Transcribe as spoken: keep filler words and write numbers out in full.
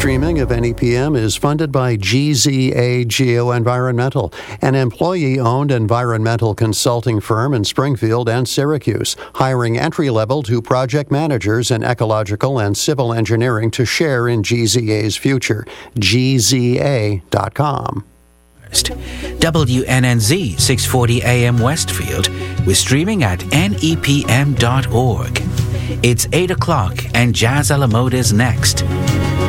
streaming of N E P M is funded by G Z A Geoenvironmental, an employee-owned environmental consulting firm in Springfield and Syracuse, hiring entry-level to project managers in ecological and civil engineering to share in G Z A's future. G Z A dot com. W N N Z six forty A M Westfield. We're streaming at N E P M dot org. It's eight o'clock and Jazz a la Mode is next.